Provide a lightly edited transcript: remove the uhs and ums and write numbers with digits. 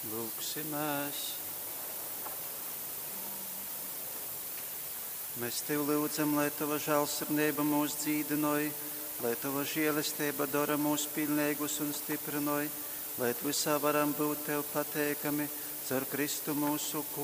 Lūksimies. Mēs Tev lūdzam, lai Tava žēlsirdība mūs dzīdinoja, lai Tava žēlastība dara mūs pilnīgus un stiprinoja, lai visā varam būt Tev pateikami caur Kristu mūsu kungu.